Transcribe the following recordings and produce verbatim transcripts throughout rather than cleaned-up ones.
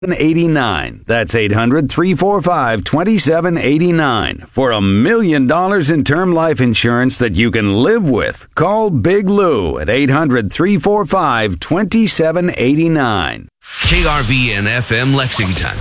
eighty-nine. That's eight hundred, three four five, two seven eight nine. For a million dollars in term life insurance that you can live with, call Big Lou at eight hundred, three four five, two seven eight nine. K R V N F M Lexington.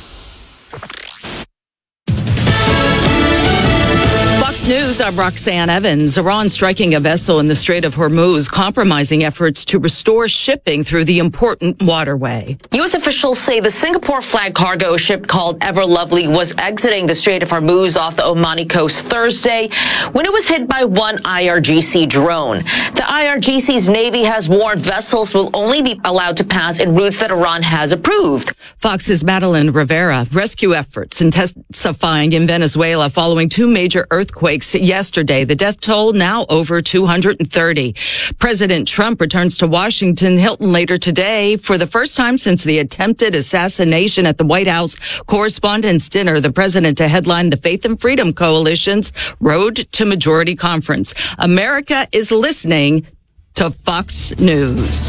News, I'm Roxanne Evans. Iran striking a vessel in the Strait of Hormuz, compromising efforts to restore shipping through the important waterway. U S officials say the Singapore flag cargo ship called Ever Lovely was exiting the Strait of Hormuz off the Omani coast Thursday when it was hit by one I R G C drone. The I R G C's Navy has warned vessels will only be allowed to pass in routes that Iran has approved. Fox's Madeline Rivera. Rescue efforts intensifying in Venezuela following two major earthquakes yesterday. The death toll now over two hundred thirty. President Trump returns to Washington Hilton later today for the first time since the attempted assassination at the White House Correspondents' Dinner. The president to headline the Faith and Freedom Coalition's Road to Majority Conference. America is listening to Fox News.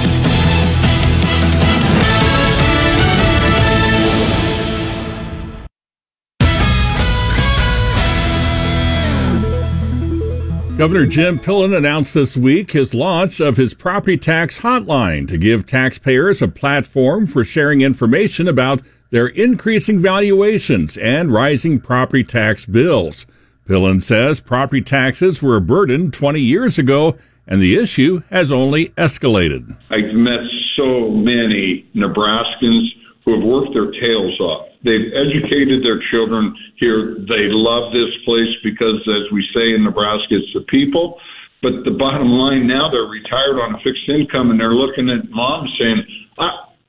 Governor Jim Pillen announced this week his launch of his property tax hotline to give taxpayers a platform for sharing information about their increasing valuations and rising property tax bills. Pillen says property taxes were a burden twenty years ago, and the issue has only escalated. I've met so many Nebraskans who have worked their tails off. They've educated their children here. They love this place because, as we say in Nebraska, it's the people. But the bottom line now, they're retired on a fixed income, and they're looking at mom saying, I,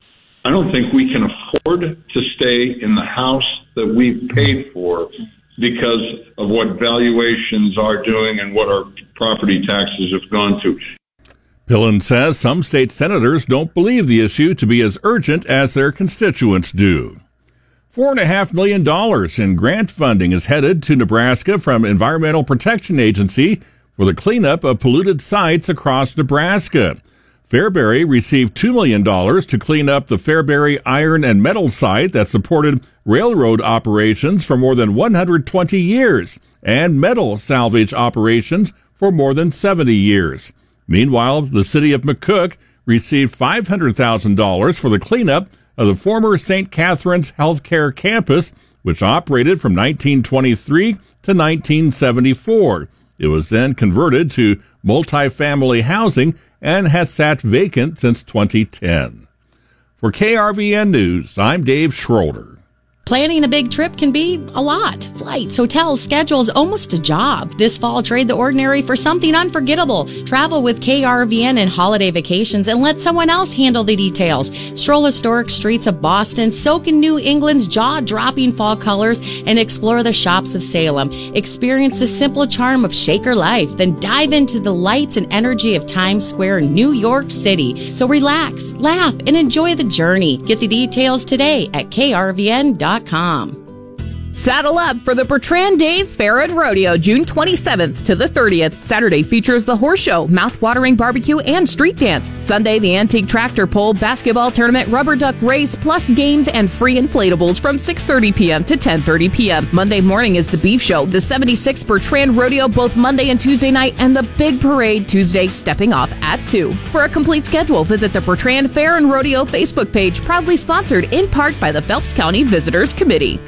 I don't think we can afford to stay in the house that we've paid for because of what valuations are doing and what our property taxes have gone to. Pillen says some state senators don't believe the issue to be as urgent as their constituents do. Four and a half million dollars in grant funding is headed to Nebraska from Environmental Protection Agency for the cleanup of polluted sites across Nebraska. Fairbury received two million dollars to clean up the Fairbury iron and metal site that supported railroad operations for more than one hundred twenty years and metal salvage operations for more than seventy years. Meanwhile, the city of McCook received five hundred thousand dollars for the cleanup of the former Saint Catherine's Healthcare Campus, which operated from nineteen twenty-three to nineteen seventy-four. It was then converted to multifamily housing and has sat vacant since twenty ten. For K R V N News, I'm Dave Schroeder. Planning a big trip can be a lot. Flights, hotels, schedules, almost a job. This fall, trade the ordinary for something unforgettable. Travel with K R V N and holiday vacations and let someone else handle the details. Stroll historic streets of Boston, soak in New England's jaw-dropping fall colors, and explore the shops of Salem. Experience the simple charm of Shaker life, then dive into the lights and energy of Times Square, New York City. So relax, laugh, and enjoy the journey. Get the details today at K R V N dot com. Saddle up for the Bertrand Days Fair and Rodeo, June twenty-seventh to the thirtieth. Saturday features the horse show, mouth-watering barbecue, and street dance. Sunday, the antique tractor pull, basketball tournament, rubber duck race, plus games and free inflatables from six thirty p.m. to ten thirty p.m. Monday morning is the beef show, the seventy-sixth Bertrand Rodeo both Monday and Tuesday night, and the big parade Tuesday stepping off at two. For a complete schedule, visit the Bertrand Fair and Rodeo Facebook page, proudly sponsored in part by the Phelps County Visitors Committee.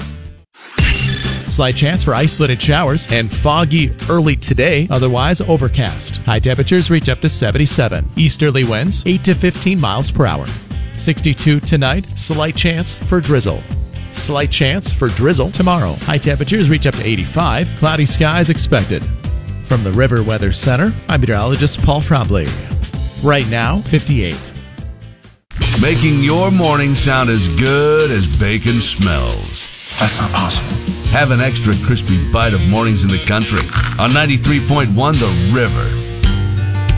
Slight chance for isolated showers and foggy early today, otherwise overcast. High temperatures reach up to seventy-seven. Easterly winds eight to fifteen miles per hour. sixty-two tonight, slight chance for drizzle. Slight chance for drizzle tomorrow. High temperatures reach up to eighty-five. Cloudy skies expected. From the River Weather Center, I'm meteorologist Paul Trombley. Right now, fifty-eight. Making your morning sound as good as bacon smells. That's not possible. Have an extra crispy bite of mornings in the country on ninety-three point one The River.